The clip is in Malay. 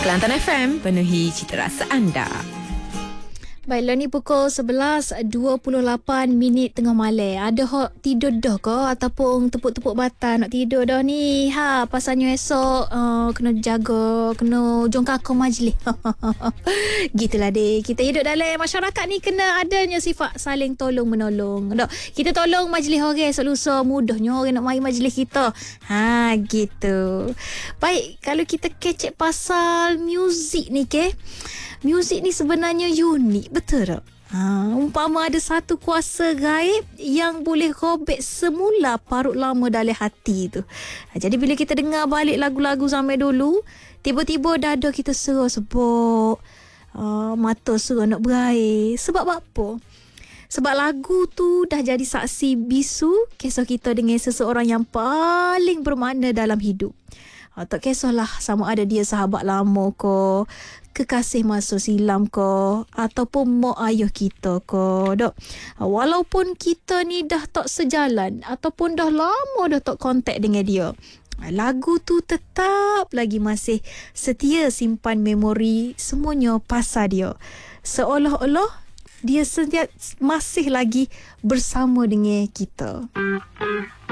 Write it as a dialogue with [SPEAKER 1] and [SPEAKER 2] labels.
[SPEAKER 1] Kelantan FM, penuhi cita rasa anda.
[SPEAKER 2] Baiklah, ni pukul 11.28 tengah malam. Ada hok tidur dah ke ataupun tepuk-tepuk batal nak tidur dah ni? Pasalnya esok kena jaga, kena jongkakau majlis. Gitulah deh. Kita hidup dalam masyarakat ni kena adanya sifat saling tolong menolong. Dok, kita tolong majlis orang esok lusa mudahnya orang nak mari majlis kita. Gitu. Baik, kalau kita kecek pasal muzik ni ke? Muzik ni sebenarnya unik, betul tak? Umpama ada satu kuasa gaib yang boleh robek semula parut lama dalam hati tu. Jadi bila kita dengar balik lagu-lagu zaman dulu, tiba-tiba dada kita serah-sebok, mata serah nak berair. Sebab apa? Sebab lagu tu dah jadi saksi bisu kisah kita dengan seseorang yang paling bermakna dalam hidup. Tak kisahlah sama ada dia sahabat lama ke, kekasih masa silam ke, ataupun mak ayah kita ke. Dok, walaupun kita ni dah tak sejalan ataupun dah lama dah tak kontak dengan dia, lagu tu tetap lagi masih setia simpan memori semuanya pasal dia. Seolah-olah dia masih lagi bersama dengan kita.